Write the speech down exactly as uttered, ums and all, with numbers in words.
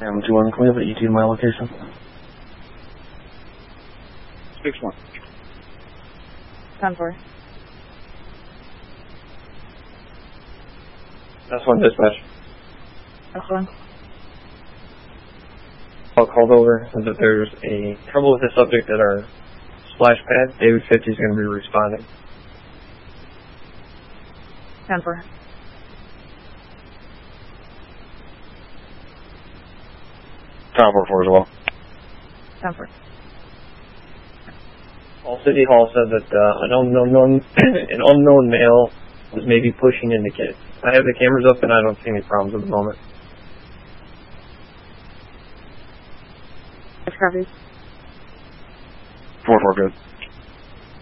Um, two one, can we have an E T in my location? six one. ten four. That's one dispatch. That's one. Call called over, said that there's a trouble with the subject at our splash pad. David fifty is going to be responding. ten four. Town four four as well. ten four. All City Hall said that uh, an unknown an unknown male was maybe pushing into kids. I have the cameras up and I don't see any problems at the moment. Yes, copy. four four good.